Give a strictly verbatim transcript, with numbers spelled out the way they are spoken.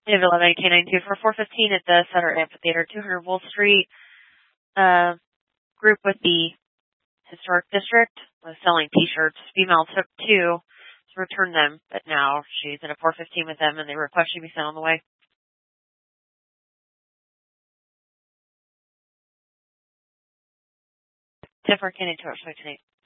David eleven K ninety-two for four fifteen at the Sutter Amphitheater, two hundred Wolf Street. Uh, group with the Historic District was selling T-shirts. Female took two to return them, but now she's in a four fifteen with them, and they request she be sent on the way. Different K ninety-two,